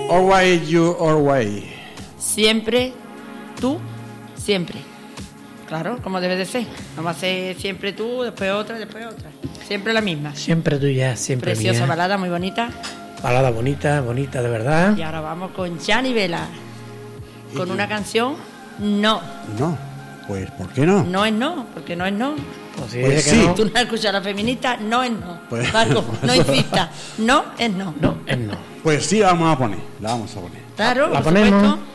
Always you, always. Siempre, tú, siempre. Claro, como debe de ser. Vamos a hacer siempre tú, después otra. Siempre la misma. Siempre tuya, siempre Preciosa mía. balada, muy bonita. Balada bonita, bonita de verdad. Y ahora vamos con Gianni Vela. Con una canción, no. No, pues ¿por qué no? No es no, porque no es no. Pues si Pues dice sí. que no, Tú no has escuchado a la feminista, no es no. Pues- Paco, pues no eso. insista. No es no. no, es no. Pues sí, la vamos a poner. Claro, La por ponemos. supuesto.